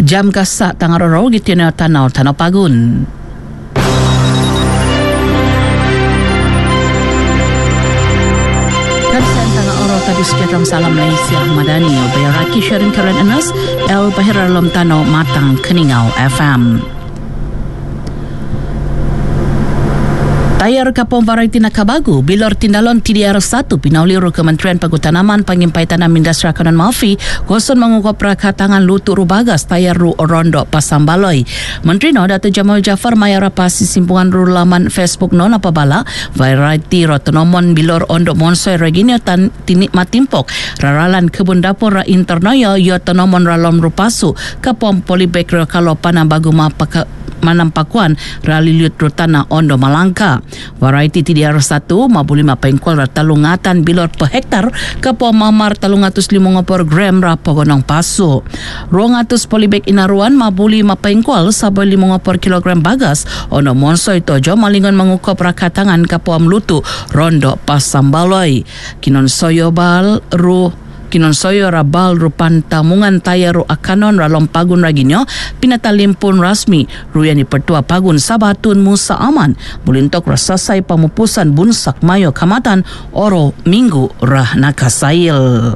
Jam kasak tangaroro gitu na tanaw pagun. Kansan tangaroro tadi sekitar salam Malaysia Madani Bayaraki sharing current anas el pahiralam tanaw matang Keningau FM. Tayar kapong variety na kabagu, bilor tindalon TDR1 pinauliru Kementerian Pagutanaman Pangimpai Tanam Industri Akanan Malfi koson mengukop rakatangan lutu rubagas tayar ru Rondo Pasambaloy. Menteri no Dato' Jamal Jafar mayara pasi simpungan ru laman Facebook no napabala variety rotonomon bilor ondo monsoy reginio tan tinik matimpok raralan kebun dapur ra internoyo yo tonomon ralom rupasu kapom polybag kalau panambagu manampakuan ralilut rutana ondo Malangka. Variety TDR1 mabuli mapengkol talungatan bilor per hektar kapo mamar 350 gram ra pogonong paso. 200 polybag inaruan mabuli mapengkol sabay 50 kilogram bagas ono monsoy tojo malingon mengukop rakatangan kapo amlutu Rondo Pasambaloy. Kinonsoyo rabal rupan tamungan tayaru akanon ralom pagun raginyo pinatalimpun rasmi ruyani pertua pagun sabatun Musa Aman bulintok rasasay pamupusan bunsak mayo kamatan oro minggu rah nakasail.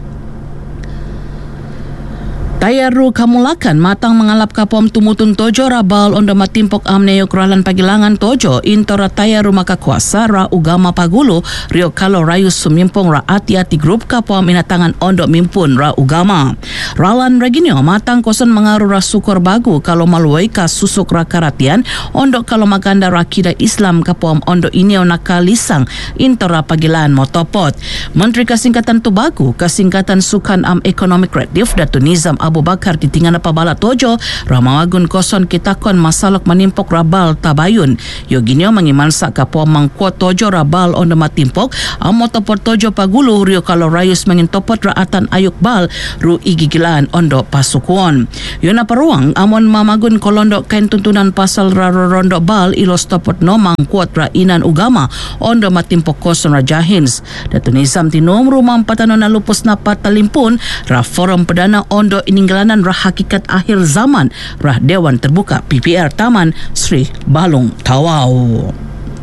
Tayaru kamulakan matang mengalap kapom tumutun tojo rabal onda matimpok amneo keralan pagilangan tojo intora tayaru maka kuasa ra ugama pagulu rio kalo rayu sumimpong ra ati-ati grup kapom inatangan ondo mimpun ra ugama. Ralan reginio matang koson mengaru ra sukor bagu kalau maluai ka susuk ra karatian ondo kalau maganda rakida Islam kapom ondo ineo nakalisang intora pagilan motopot. Menteri Kasingkatan Tubagu Kasingkatan Sukan Ekonomi Kreatif Dato' Nizam Abu Bakar ditinggal pabala tojo ramawagun koson kitakon masalok manimpok rabal tabayun yoginyo mangimansa kapo mangkuat tojo rabal onda matimpok amotopot tojo pagulu rio kalau rayus mangintopot raatan ayuk bal ru igigilaan ondo pasukuan yona paruang amon mamagun kolondo kain tuntunan pasal raro rondo bal ilos topot no mangkuat ra inan ugama ondo matimpok koson rajahins Dato' Nizam tinom rumah patanon na lupos na patalimpun ra forum perdana ondo iningalanan rah hakikat akhir zaman rah Dewan Terbuka PPR Taman Sri Balong Tawau.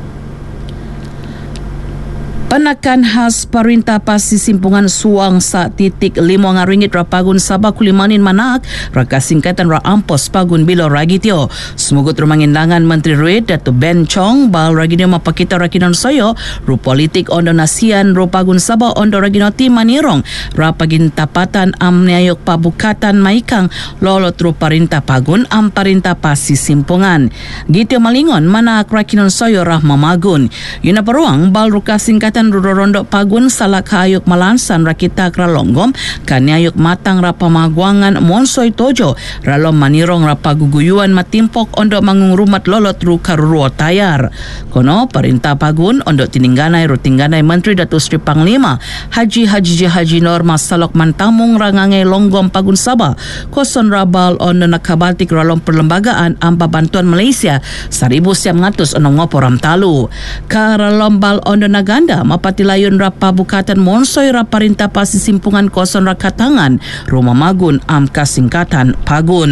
Panakan khas Perintah Pasi Simpungan Suang sa titik RM5 rapagun sabak kulimanin manak rakasingkatan ra ampos pagun bilo ragityo. Sumugot rumangindangan Menteri Ruid Dato' Ben Chong bal ragityo mapakita rakinon soyo ru politik ondo nasian ru pagun sabak ondo ragityo ti manirong rapagin tapatan amniayok pabukatan maikang lolot ru Perintah Pagun am Perintah Pasi Simpungan. Gityo malingon manak rakinon soyo rah mamagun. Yuna paruang bal ru kasingkatan Rorondo Pagun salak hayuk malansan rakita kralonggom kanyayuk matang rapamagwangan monsoy tojo ralom manirong rapaguguyuan matimpok ondo mangungrumat lolot ru karuruo tayar. Kono Perintah Pagun ondo tiningganay rutingganay Menteri Datuk Seri Panglima Haji Norma salok mantamung rangangay longgom Pagun Sabah koson rabal ondo nakabaltik ralom perlembagaan ampa bantuan Malaysia 1,900 ngoporam talu. Karalom bal ondo naganda mapatilayon rapa bukatan monsoy rapa Perintah Pasi Simpungan koson rakatangan Rumah Magun am Kasingkatan Pagun.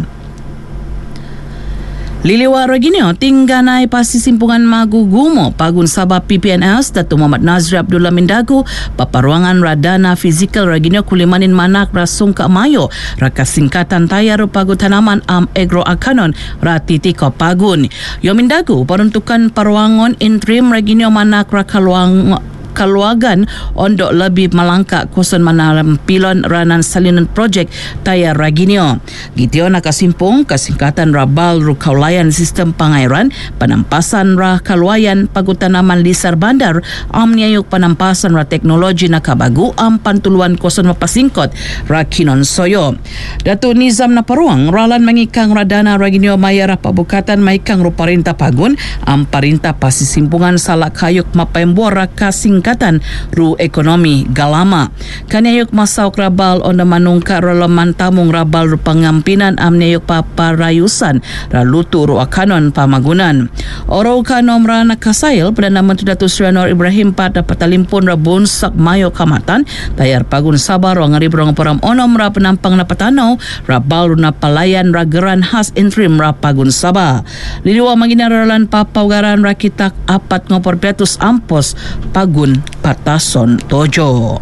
Liliwa reginio tingganay Pasi Simpungan Magugumo Pagun Sabah PPNS Dato' Muhammad Nazri Abdullah Mindagu paparuangan radana fizikal reginio kulimanin manak rasung mayo rakasingkatan tayaru pagutanaman am egro akanon ratitiko Pagun. Yo Mindagu peruntukan paruangon interim reginio manak kaluagan ondo lebih Malangka koson manampilon ranan salinan projek tayar raginio. Gitio nakasimpung kasingkatan rabal ru kaulayan sistem pangairan panampasan ra kaluayan pagutanaman lisar bandar amniayuk panampasan ra teknologi nakabagu am pantuluan koson mapasingkot ra kinon soyo. Dato' Nizam na paruang ralan mangikang radana raginio mayara pabukatan maikang ru Perintah Pagun am Perintah Pasi Simpungan salak hayuk mapembuar ra kasing singkatan ru ekonomi galama. Kaniayok masauk rabal onda manungka rolaman tamung rabal ru pangampinan amniayok paparayusan ralutu ru akanon pamagunan. Oro kanom ra nakasail Perdana Menteri Datuk Seri Anwar Ibrahim pada patalimpun rabun sak mayo kamatan tayar pagun sabar ro ngari brong param onom ra penampang na patanau rabal ru na palayan ra geran khas interim ra pagun sabah. Liliwa manginaralan papaugaran rakitak apat ngopor betus ampos pagun patason tojo.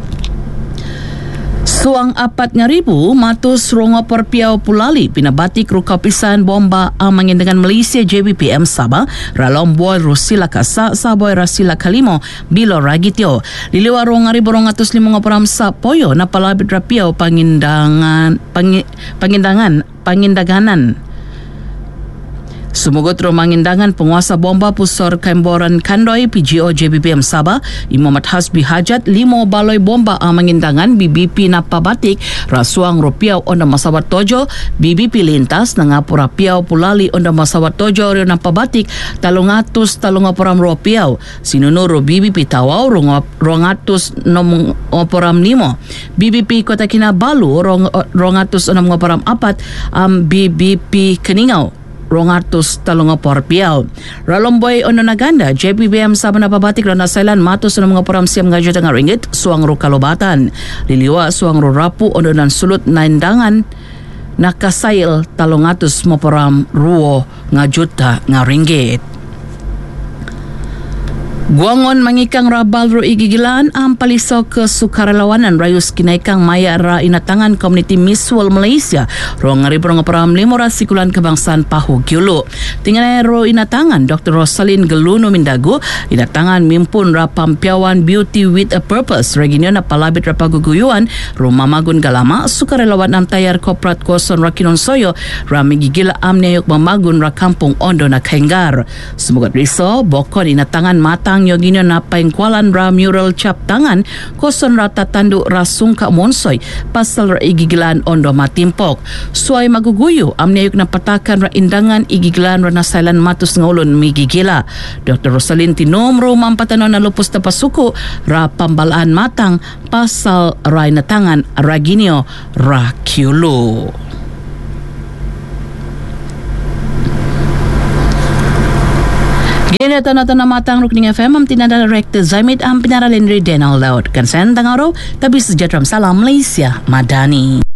Suang 4,000 matus rongopor piau pulali pinabatik rukapisan bomba amangin dengan Malaysia JBPM Sabah ralom boy rusila kasa saboy rasila kalimo bilo ragityo liliwa rongari borongatus 5 ngoporam sa poyo na palabit rapiau pangindaganan Sumugot romangindangan penguasa bomba pusor Kemboran Kandoi PGO JBPM Sabah Imamat Hasbi Hajat 5 baloi bomba amangindangan BBP napabatik rasuang rupiau onda masawat tojo BBP lintas nangapura piau pulali onda masawat tojo rio napabatik 300 rupiau sinunuro BBP tawau rongatus ngoporam 5 BBP Kota Kinabalu rongatus ngoporam 4 BBP Keningau 230 piau. Ralomboy ono naganda JBPM Sabah napabatik rana sailan matus ono mga param siyam nga juta nga ringgit suang ro kalobatan. Liliwa suang ro rapu ono nan sulut naindangan nakasail 300 mo param ruo nga juta nga ringgit. Guangon mangikang rabal ro igigilan ang paliso ke sukarelawanan rayus kinaikang maya ra inatangan Community Misual Malaysia ro ngari prong param limora sikulan kebangsaan Pahu Giulu. Tinganay ro inatangan Dr. Rosalyn Geluno Mindagu inatangan mimpun ra pampiawan Beauty with a Purpose reginyo na palabit ra paguguyuan ro mamagun galama sukarelawan ang tayar koprat koson ra kinonsoyo ra migigila amneyok mamagun ra kampung Ondo na Kaingar. Sumugot riso bokon inatangan mata ang yoginyo na paingkwalan ra mural chap tangan koson ra tatandu ra sungka monsoy pasal ra igigilan Ondo matimpok. Suay maguguyo amniyok na patakan ra indangan igigilan ra nasailan matus ngulon migigila. Dr. Rosalyn tinomro mampatanon na lupos na pasuko ra pambalaan matang pasal ra inatangan raginyo ra kiulo. Gina tanah matang Rukning FM am tinada Director Zaimid am pinaralin ri Denal Laut. Kansen tangaraw tabi sejahtera salam Malaysia Madani.